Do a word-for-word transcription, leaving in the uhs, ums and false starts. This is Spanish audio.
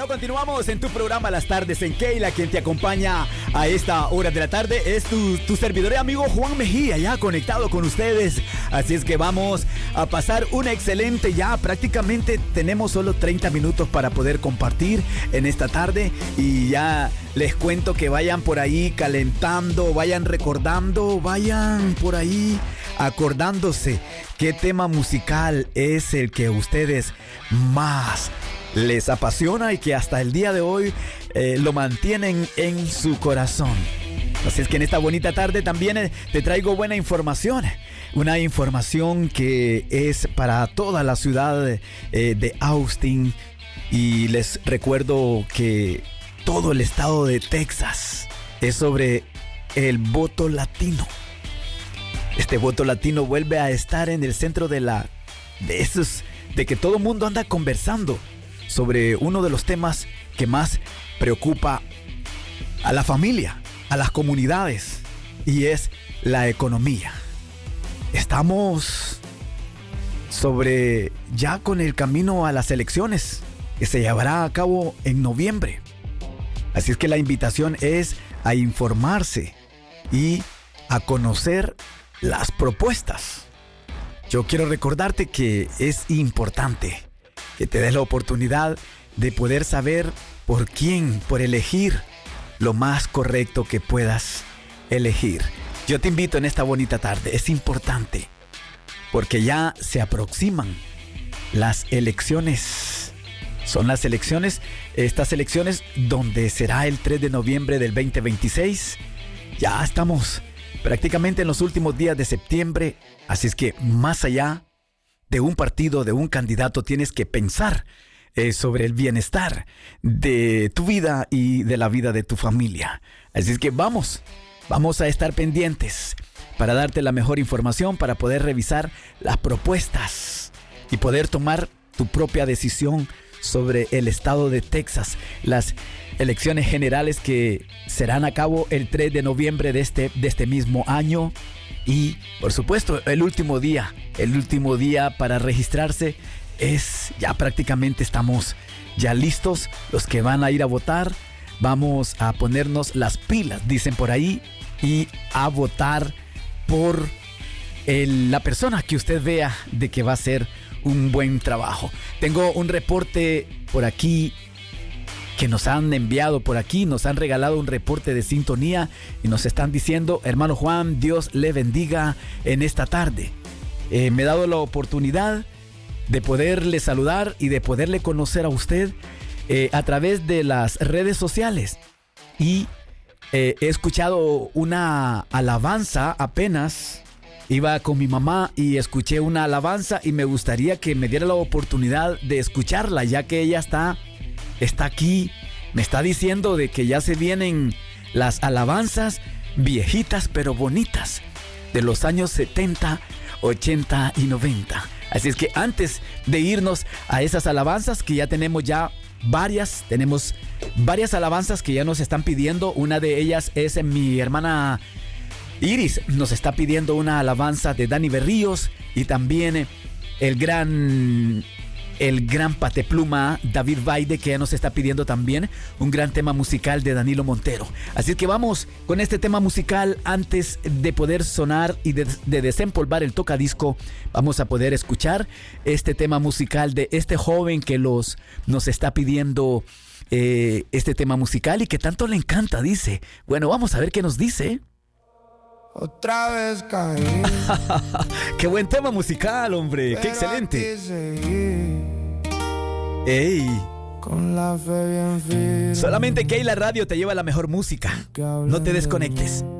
Bueno, continuamos en tu programa Las Tardes en Keila. Quien te acompaña a esta hora de la tarde es tu, tu servidor y amigo Juan Mejía, ya conectado con ustedes. Así es que vamos a pasar una excelente, ya prácticamente tenemos solo treinta minutos para poder compartir en esta tarde. Y ya les cuento que vayan por ahí calentando, vayan recordando, vayan por ahí acordándose qué tema musical es el que ustedes más les apasiona y que hasta el día de hoy eh, lo mantienen en su corazón. Así es que en esta bonita tarde también eh, te traigo buena información. Una información que es para toda la ciudad eh, de Austin. Y les recuerdo que todo el estado de Texas es sobre el voto latino. Este voto latino vuelve a estar en el centro de la de esos de que todo el mundo anda conversando sobre uno de los temas que más preocupa a la familia, a las comunidades, y es la economía. Estamos sobre ya con el camino a las elecciones que se llevará a cabo en noviembre. Así es que la invitación es a informarse y a conocer las propuestas. Yo quiero recordarte que es importante que te des la oportunidad de poder saber por quién, por elegir lo más correcto que puedas elegir. Yo te invito en esta bonita tarde, es importante, porque ya se aproximan las elecciones. Son las elecciones, estas elecciones donde será el tres de noviembre del veinte veintiséis. Ya estamos prácticamente en los últimos días de septiembre, así es que más allá de un partido, de un candidato, tienes que pensar eh, sobre el bienestar de tu vida y de la vida de tu familia. Así es que vamos, vamos a estar pendientes para darte la mejor información, para poder revisar las propuestas y poder tomar tu propia decisión sobre el estado de Texas, las elecciones generales que serán a cabo el tres de noviembre de este, de este mismo año. Y por supuesto el último día, el último día para registrarse es, ya prácticamente estamos ya listos, los que van a ir a votar. Vamos a ponernos las pilas, dicen por ahí, y a votar por el, la persona que usted vea de que va a hacer un buen trabajo. Tengo un reporte por aquí que nos han enviado por aquí, nos han regalado un reporte de sintonía y nos están diciendo: hermano Juan, Dios le bendiga en esta tarde. Eh, me he dado la oportunidad de poderle saludar y de poderle conocer a usted eh, a través de las redes sociales. Y eh, he escuchado una alabanza apenas. Iba con mi mamá y escuché una alabanza y me gustaría que me diera la oportunidad de escucharla, ya que ella está, está aquí. Me está diciendo de que ya se vienen las alabanzas viejitas pero bonitas de los años setenta, ochenta y noventa. Así es que antes de irnos a esas alabanzas, que ya tenemos ya varias, tenemos varias alabanzas que ya nos están pidiendo. Una de ellas es mi hermana Iris, nos está pidiendo una alabanza de Dani Berríos, y también el gran, el gran patepluma David Baide, que ya nos está pidiendo también un gran tema musical de Danilo Montero. Así que vamos con este tema musical. Antes de poder sonar y de, de desempolvar el tocadisco, vamos a poder escuchar este tema musical de este joven que los, nos está pidiendo eh, este tema musical y que tanto le encanta, dice. Bueno, vamos a ver qué nos dice. Otra vez caí. Qué buen tema musical, hombre. Qué excelente. Ey. Con la fe bien firme. Solamente Keila Radio te lleva la mejor música. No te desconectes.